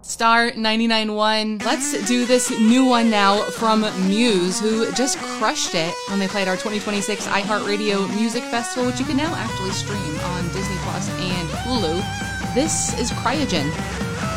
Star 99.1. Let's do this new one now from Muse, who just crushed it when they played our 2026 iHeartRadio Music Festival, which you can now actually stream on Disney Plus and Hulu. This is Cryogen.